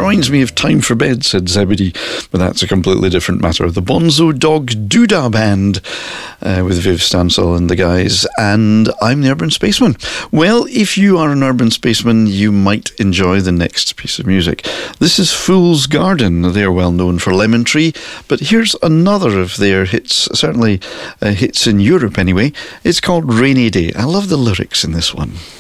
reminds me of Time for Bed, said Zebedee, but that's a completely different matter. The Bonzo Dog Doodah Band with Viv Stansel and the guys, and I'm the Urban Spaceman. Well, if you are an urban spaceman, you might enjoy the next piece of music. This is Fool's Garden. They're well known for Lemon Tree, but here's another of their hits, certainly hits in Europe anyway. It's called Rainy Day. I love the lyrics in this one.